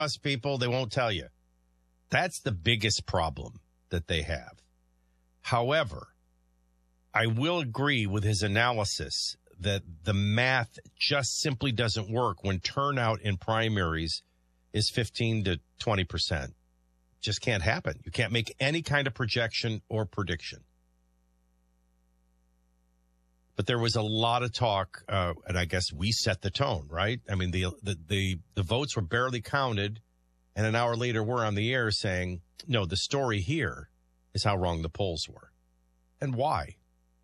trust people, they won't tell you. That's the biggest problem that they have. However, I will agree with his analysis that the math just simply doesn't work when turnout in primaries is 15 to 20%. Just can't happen. You can't make any kind of projection or prediction. But there was a lot of talk, and I guess we set the tone, right? I mean, the votes were barely counted, and an hour later we're on the air saying, no, the story here is how wrong the polls were. And why?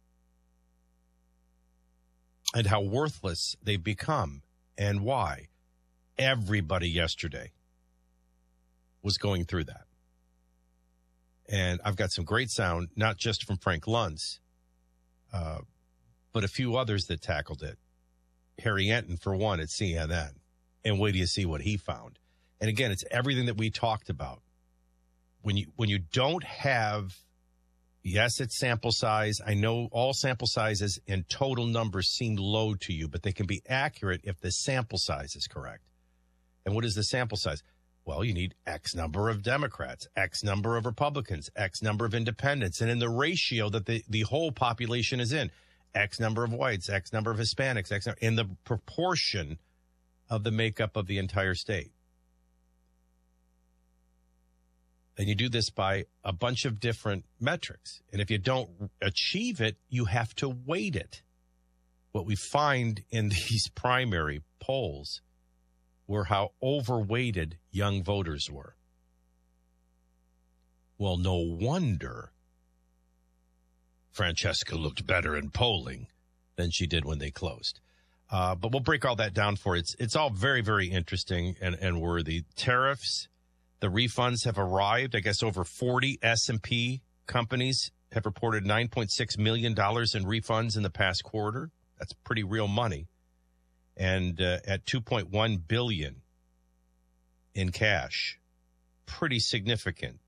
And how worthless they've become, and why. Everybody yesterday was going through that. And I've got some great sound, not just from Frank Luntz, but a few others that tackled it. Harry Enton, for one, at CNN. And wait till you see what he found. And again, it's everything that we talked about. When you don't have, yes, it's sample size. I know all sample sizes and total numbers seem low to you, but they can be accurate if the sample size is correct. And what is the sample size? Well, you need X number of Democrats, X number of Republicans, X number of independents, and in the ratio that the whole population is in, X number of whites, X number of Hispanics, in the proportion of the makeup of the entire state. And you do this by a bunch of different metrics. And if you don't achieve it, you have to weight it. What we find in these primary polls were how overweighted young voters were. Well, no wonder Francesca looked better in polling than she did when they closed. But we'll break all that down for you. It's all very, very interesting and worthy. Tariffs, the refunds have arrived. I guess over 40 S&P companies have reported $9.6 million in refunds in the past quarter. That's pretty real money. And at $2.1 billion in cash, pretty significant.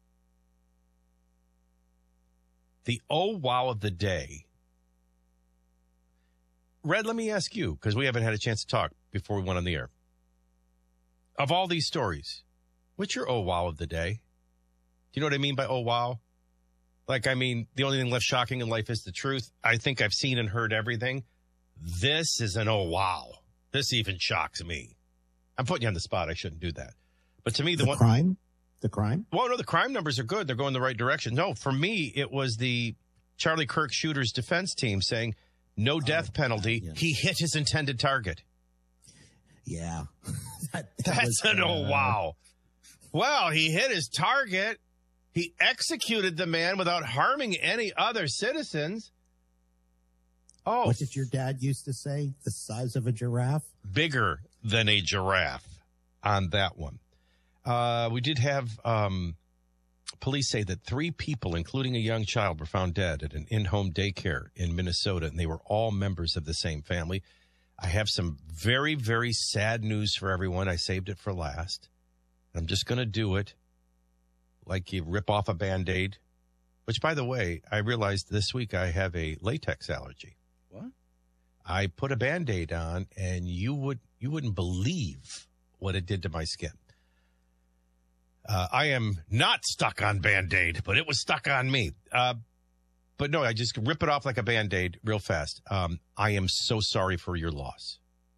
The oh wow of the day. Red, let me ask you, because we haven't had a chance to talk before we went on the air. Of all these stories, what's your oh wow of the day? Do you know what I mean by oh wow? Like, I mean, the only thing left shocking in life is the truth. I think I've seen and heard everything. This is an oh wow. This even shocks me. I'm putting you on the spot. I shouldn't do that. But to me, the crime? Well, no, the crime numbers are good. They're going the right direction. No, for me, it was the Charlie Kirk shooter's defense team saying no death penalty. Yeah. He hit his intended target. Yeah. That's an oh wow. Well, he hit his target. He executed the man without harming any other citizens. Oh. What did your dad used to say? The size of a giraffe? Bigger than a giraffe on that one. We did have police say that 3 people, including a young child, were found dead at an in-home daycare in Minnesota, and they were all members of the same family. I have some very, very sad news for everyone. I saved it for last. I'm just going to do it like you rip off a Band-Aid, which, by the way, I realized this week I have a latex allergy. What? I put a Band-Aid on, and you wouldn't believe what it did to my skin. I am not stuck on Band-Aid, but it was stuck on me. But no, I just rip it off like a Band-Aid real fast. I am so sorry for your loss.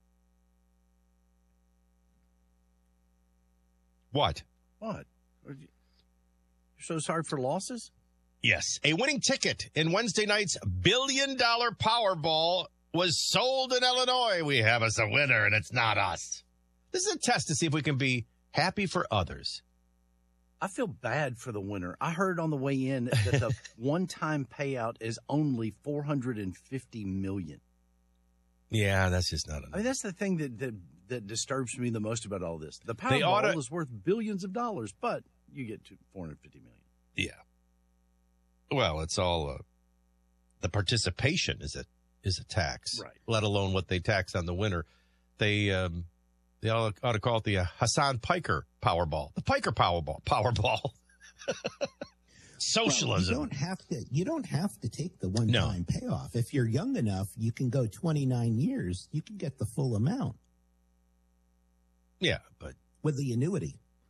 What? What? You're so sorry for losses? Yes. A winning ticket in Wednesday night's $1 billion Powerball was sold in Illinois. We have us a winner, and it's not us. This is a test to see if we can be happy for others. I feel bad for the winner. I heard on the way in that the one-time payout is only $450 million. Yeah, that's just not enough. I mean, that's the thing that disturbs me the most about all this. The Powerball is worth billions of dollars, but you get to $450 million. Yeah. Well, it's all the participation is a tax, right? Let alone what they tax on the winner. They ought to call it the Hassan Piker Powerball, the Piker Powerball. Socialism. Well, you don't have to take the one-time payoff. If you're young enough, you can go 29 years. You can get the full amount. Yeah, but with the annuity.